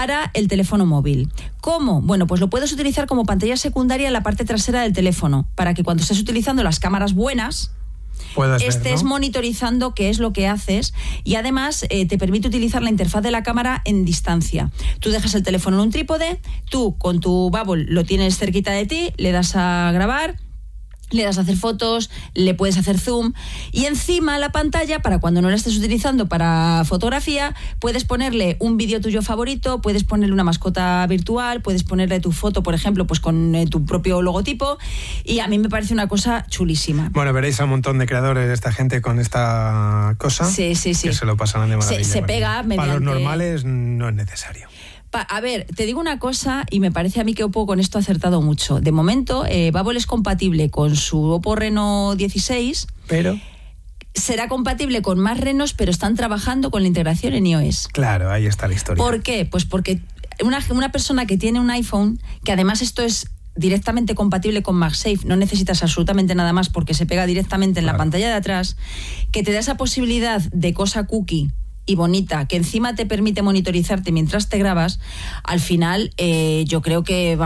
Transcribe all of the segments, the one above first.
para el teléfono móvil. ¿Cómo? Bueno, pues lo puedes utilizar como pantalla secundaria en la parte trasera del teléfono, para que cuando estés utilizando las cámaras buenas, estés monitorizando qué es lo que haces, y además te permite utilizar la interfaz de la cámara en distancia. Tú dejas el teléfono en un trípode, tú con tu Bubble lo tienes cerquita de ti, le das a grabar, le das a hacer fotos, le puedes hacer zoom, y encima la pantalla, para cuando no la estés utilizando para fotografía, puedes ponerle un vídeo tuyo favorito, puedes ponerle una mascota virtual, puedes ponerle tu foto, por ejemplo, pues con tu propio logotipo, y a mí me parece una cosa chulísima. Bueno, veréis a un montón de creadores de esta gente con esta cosa, sí. que se lo pasan de maravilla. Se pega mediante... Para los normales no es necesario. A ver, te digo una cosa, y me parece a mí que Oppo con esto ha acertado mucho. De momento, Bubble es compatible con su Oppo Reno 16, pero será compatible con más Renos, pero están trabajando con la integración en iOS. Claro, ahí está la historia. ¿Por qué? Pues porque una persona que tiene un iPhone, que además esto es directamente compatible con MagSafe, no necesitas absolutamente nada más porque se pega directamente en la pantalla de atrás, que te da esa posibilidad de cosa cookie y bonita, que encima te permite monitorizarte mientras te grabas, al final yo creo que,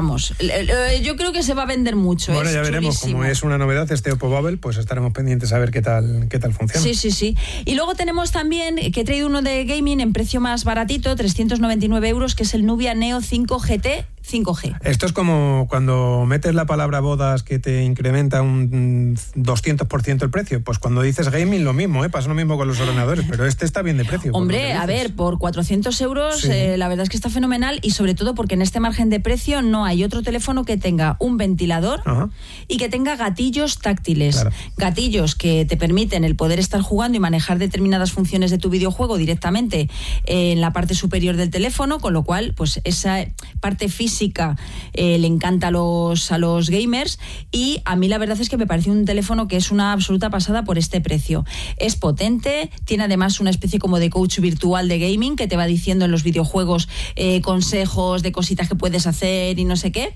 yo creo que se va a vender mucho. Bueno, ya veremos, como es una novedad este Oppo Bubble, pues estaremos pendientes a ver qué tal funciona. Sí. Y luego tenemos también, que he traído uno de gaming en precio más baratito, 399 euros, que es el Nubia Neo 5 GT 5G. Esto es como cuando metes la palabra bodas que te incrementa un 200% el precio. Pues cuando dices gaming lo mismo, pasa lo mismo con los ordenadores, pero este está bien de precio. Hombre, a ver, por 400 euros la verdad es que está fenomenal, y sobre todo porque en este margen de precio no hay otro teléfono que tenga un ventilador y que tenga gatillos táctiles. Claro. Gatillos que te permiten el poder estar jugando y manejar determinadas funciones de tu videojuego directamente en la parte superior del teléfono, con lo cual pues esa parte física le encanta a los gamers, y a mí la verdad es que me parece un teléfono que es una absoluta pasada por este precio. Es potente, tiene además una especie como de coach virtual de gaming que te va diciendo en los videojuegos consejos de cositas que puedes hacer y no sé qué,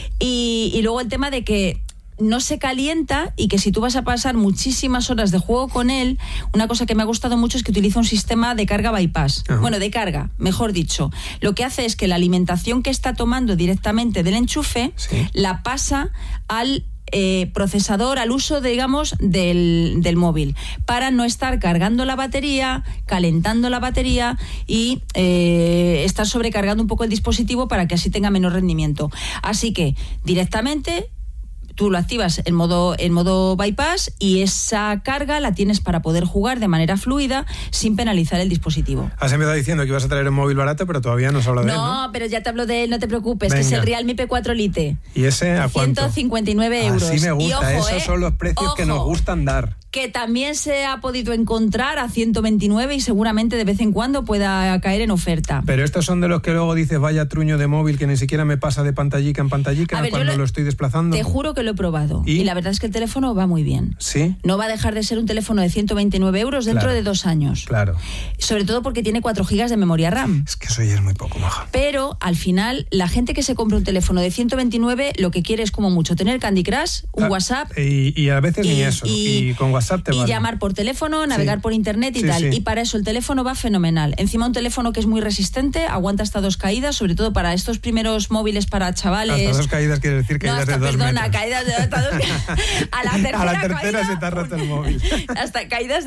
y luego el tema de que no se calienta, y que si tú vas a pasar muchísimas horas de juego con él, una cosa que me ha gustado mucho es que utiliza un sistema de carga bypass. Bueno, de carga, mejor dicho. Lo que hace es que la alimentación que está tomando directamente del enchufe la pasa al procesador, al uso, digamos, del móvil, para no estar cargando la batería, calentando la batería y estar sobrecargando un poco el dispositivo para que así tenga menor rendimiento. Así que directamente tú lo activas en modo bypass, y esa carga la tienes para poder jugar de manera fluida sin penalizar el dispositivo. Has empezado diciendo que ibas a traer un móvil barato, pero todavía no has hablado de él, ¿no? No, pero ya te hablo de él, no te preocupes. Venga. Que es el Realme P4 Lite. ¿Y ese a cuánto? 159 euros. Así me gusta, y ojo, esos son los precios que nos gustan dar. Que también se ha podido encontrar a 129 y seguramente de vez en cuando pueda caer en oferta. Pero estos son de los que luego dices, vaya truño de móvil que ni siquiera me pasa de pantallica en pantallica cuando lo estoy desplazando. Te juro que lo he probado. ¿Y la verdad es que el teléfono va muy bien. ¿Sí? No va a dejar de ser un teléfono de 129 euros dentro de 2 años. Claro. Sobre todo porque tiene 4 GB de memoria RAM. Es que eso ya es muy poco, maja. Pero al final, la gente que se compra un teléfono de 129 lo que quiere es como mucho tener Candy Crush, un WhatsApp. Y a veces ni eso. Y con WhatsApp te vale. Y llamar por teléfono, navegar por internet y tal. Y para eso el teléfono va fenomenal. Encima un teléfono que es muy resistente, aguanta hasta 2 caídas, sobre todo para estos primeros móviles para chavales. Hasta 2 caídas quiere decir caídas de 2 metros. Caídas de hasta 2 a la tercera caída, se te ha roto el móvil. Hasta caídas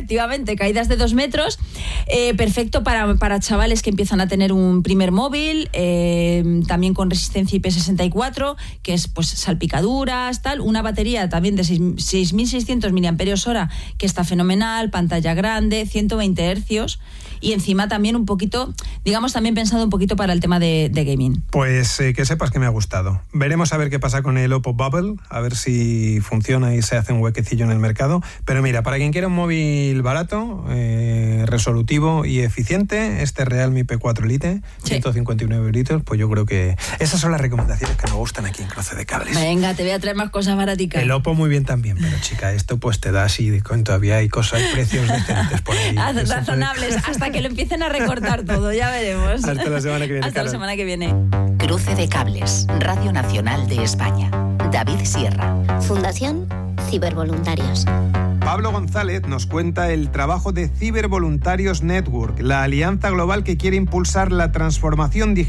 de 2 metros. Perfecto para chavales que empiezan a tener un primer móvil, también con resistencia IP64, que es pues salpicaduras, tal. Una batería también de 6.600 mAh, que está fenomenal, pantalla grande, 120 Hz, y encima también un poquito, digamos, también pensado un poquito para el tema de gaming. Pues que sepas que me ha gustado. Veremos a ver qué pasa con el Oppo Bubble, a ver si funciona y se hace un huequecillo en el mercado. Pero mira, para quien quiera un móvil barato, resolutivo y eficiente, este Realme P4 Lite, 159 euritos, pues yo creo que esas son las recomendaciones que nos gustan aquí en Cruce de Cables. Venga, te voy a traer más cosas baraticas. El Oppo muy bien también, pero chica, esto pues te da así, todavía hay precios decentes por ahí. Razonables, hasta que lo empiecen a recortar todo, ya veremos. Hasta la semana que viene. Hasta la semana que viene. Cruce de Cables, Radio Nacional de España. David Sierra. Fundación Cibervoluntarios. Pablo González nos cuenta el trabajo de Cibervoluntarios Network, la alianza global que quiere impulsar la transformación digital